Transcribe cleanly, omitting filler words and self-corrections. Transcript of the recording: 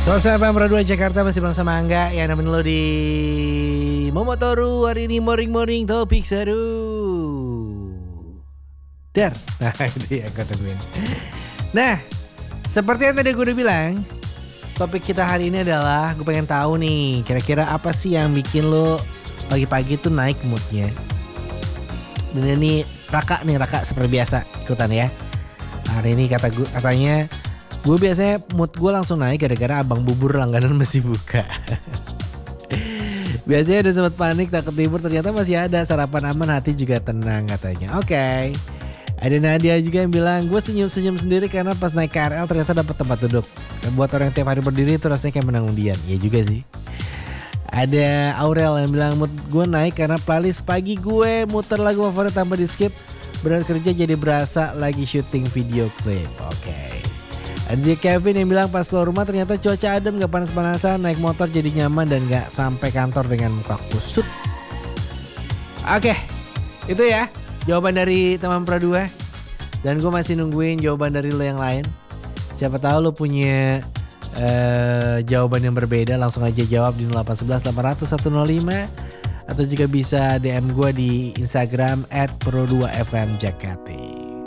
Sosok FM Pro 2 Jakarta masih bersama Angga yang nemenin lo di Momotoru. Hari ini morning topik seru. Dar, nah itu yang gue tungguin. Nah, seperti yang tadi gue udah bilang, topik kita hari ini adalah gue pengen tahu nih, kira-kira apa sih yang bikin lo pagi-pagi tuh naik moodnya. Dan ini Raka seperti biasa ikutan ya. Hari ini katanya gue biasanya mood gue langsung naik gara-gara abang bubur langganan masih buka. Biasanya udah sempat panik takut libur, ternyata masih ada, sarapan aman hati juga tenang katanya. Oke. Ada Nadia juga yang bilang gue senyum-senyum sendiri karena pas naik KRL ternyata dapat tempat duduk. Dan buat orang yang tiap hari berdiri itu rasanya kayak menang undian. Iya juga sih. Ada Aurel yang bilang mood gue naik karena playlist pagi gue muter lagu favorit tanpa di skip. Berangkat kerja jadi berasa lagi syuting video klip. Oke. Ada juga Kevin yang bilang pas keluar rumah ternyata cuaca adem, gak panas-panasan, naik motor jadi nyaman dan gak sampai kantor dengan muka kusut. Oke, itu ya jawaban dari teman Pro 2. Dan gue masih nungguin jawaban dari lo yang lain. Siapa tahu lo punya jawaban yang berbeda, langsung aja jawab di 0811 800 105 atau juga bisa DM gue di Instagram @pro2fmjakarta.